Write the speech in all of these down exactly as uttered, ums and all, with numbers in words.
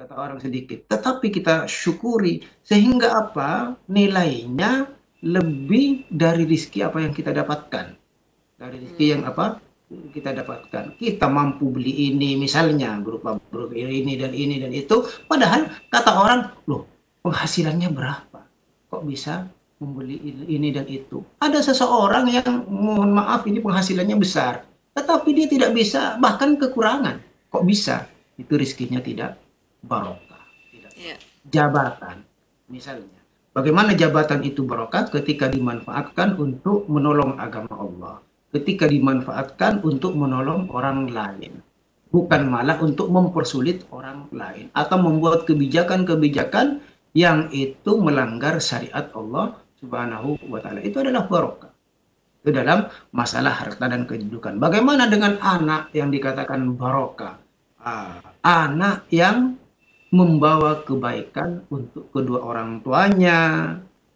kata orang sedikit, tetapi kita syukuri sehingga apa? Nilainya lebih dari rizki apa yang kita dapatkan. Dari rezeki yang Hmm. apa kita dapatkan. Kita mampu beli ini misalnya berupa berupa ini dan ini dan itu, padahal kata orang, loh penghasilannya berapa? Kok bisa membeli ini dan itu? Ada seseorang yang mohon maaf ini penghasilannya besar, tetapi dia tidak bisa bahkan kekurangan. Kok bisa? Itu rezekinya tidak barokah, tidak Ya. barokah. Jabatan misalnya. Bagaimana jabatan itu barokah ketika dimanfaatkan untuk menolong agama Allah, ketika dimanfaatkan untuk menolong orang lain, bukan malah untuk mempersulit orang lain atau membuat kebijakan-kebijakan yang itu melanggar syariat Allah Subhanahu wa taala. Itu adalah barokah. Itu dalam masalah harta dan kedudukan. Bagaimana dengan anak yang dikatakan barokah? Ah, anak yang membawa kebaikan untuk kedua orang tuanya,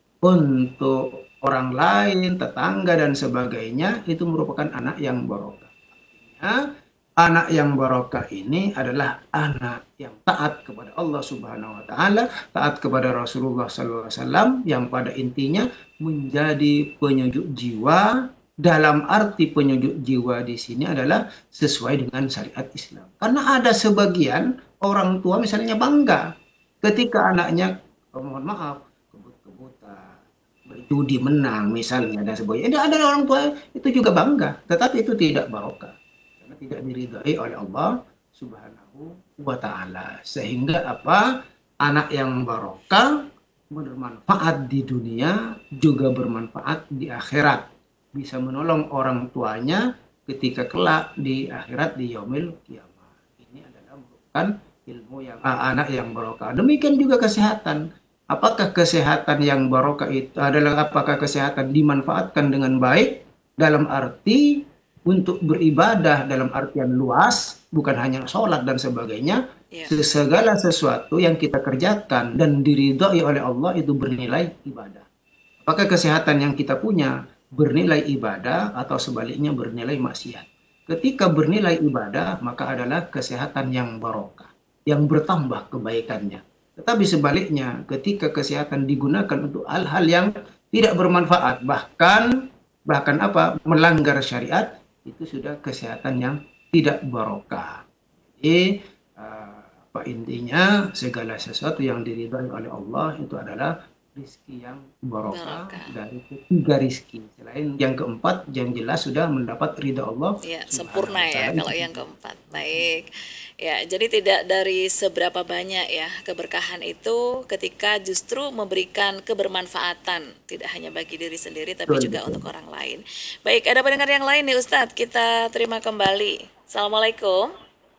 untuk orang lain, tetangga dan sebagainya, itu merupakan anak yang barokah. Artinya, anak yang barokah ini adalah anak yang taat kepada Allah Subhanahu wa taala, taat kepada Rasulullah sallallahu alaihi wasallam, yang pada intinya menjadi penyejuk jiwa. Dalam arti penyejuk jiwa di sini adalah sesuai dengan syariat Islam. Karena ada sebagian orang tua misalnya bangga ketika anaknya, oh, mohon maaf, kebut-kebutan, berjudi menang misalnya dan sebagainya. Ada orang tua itu juga bangga, tetapi itu tidak barokah karena tidak diridhai oleh Allah Subhanahu wa taala. Sehingga apa? Anak yang barokah bermanfaat di dunia juga bermanfaat di akhirat. Bisa menolong orang tuanya ketika kelak di akhirat di yaumil kiamah. Ini adalah merupakan ilmu yang ah, anak yang barokah. Demikian juga kesehatan. Apakah kesehatan yang barokah itu adalah apakah kesehatan dimanfaatkan dengan baik dalam arti untuk beribadah dalam artian luas, bukan hanya sholat dan sebagainya, Ya. segala sesuatu yang kita kerjakan dan diridhoi oleh Allah itu bernilai ibadah. Apakah kesehatan yang kita punya bernilai ibadah atau sebaliknya bernilai maksiat? Ketika bernilai ibadah, maka adalah kesehatan yang barokah, yang bertambah kebaikannya. Tetapi sebaliknya, ketika kesehatan digunakan untuk hal-hal yang tidak bermanfaat, bahkan bahkan apa melanggar syariat, itu sudah kesehatan yang tidak barokah. Jadi uh, apa intinya segala sesuatu yang diridhai oleh Allah itu adalah rizki yang barokah Barokah. dari ketiga rizki. Selain yang keempat yang jelas sudah mendapat ridha Allah Ya, Subhanahu sempurna wa ya taala kalau itu yang tiga. keempat. Baik. Ya, jadi tidak dari seberapa banyak ya keberkahan itu ketika justru memberikan kebermanfaatan, tidak hanya bagi diri sendiri tapi Betul, juga betul. untuk orang lain. Baik, ada pendengar yang lain nih Ustadz, kita terima kembali. Assalamualaikum.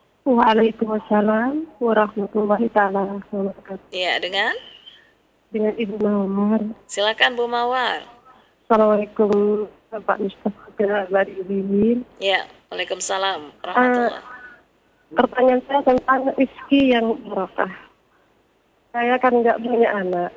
Waalaikumsalam warahmatullahi taala wabarakatuh. Ya, dengan Dengan Ibu Mawar. silakan Bu Mawar. Assalamualaikum Bapak Mustafa Bariudin. Ya, Waalaikumsalam Uh, rahmatullah. pertanyaan saya tentang rezeki yang barokah. Saya kan nggak punya anak.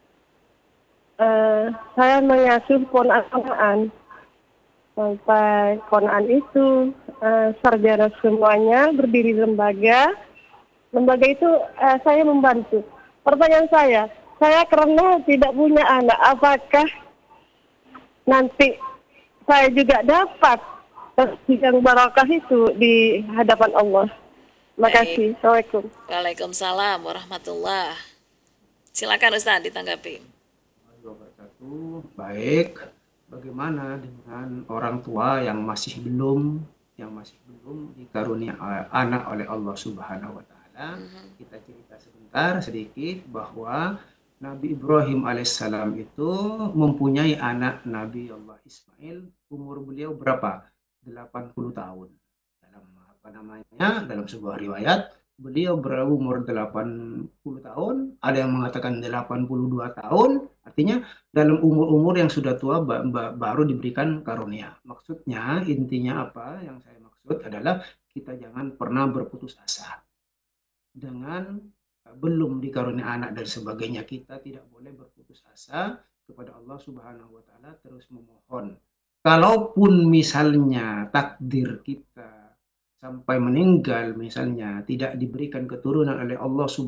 Uh, saya mengasuh ponakan sampai ponakan itu uh, sarjana semuanya, berdiri lembaga. Lembaga itu uh, saya membantu. Pertanyaan saya, saya karena tidak punya anak, apakah nanti saya juga dapat rezeki yang barakah itu di hadapan Allah? Terima Baik. kasih. Assalamualaikum. Waalaikumsalam warahmatullah. Silakan Ustadz ditanggapi. Wabarakatuh. Baik, bagaimana dengan orang tua yang masih belum yang masih belum dikarunia anak oleh Allah Subhanahu wa taala? Kita cerita sebentar sedikit bahwa Nabi Ibrahim alaihissalam itu mempunyai anak Nabi Allah Ismail. Umur beliau berapa? delapan puluh tahun. Dalam apa namanya? Dalam sebuah riwayat beliau berumur delapan puluh tahun, ada yang mengatakan delapan puluh dua tahun, artinya dalam umur-umur yang sudah tua ba- ba- baru diberikan karunia. Maksudnya intinya apa yang saya maksud adalah kita jangan pernah berputus asa dengan uh, belum dikarunia anak dan sebagainya. Kita tidak boleh berputus asa kepada Allah Subhanahu wa taala, terus memohon. Kalaupun misalnya takdir kita sampai meninggal misalnya tidak diberikan keturunan oleh Allah Subhanahu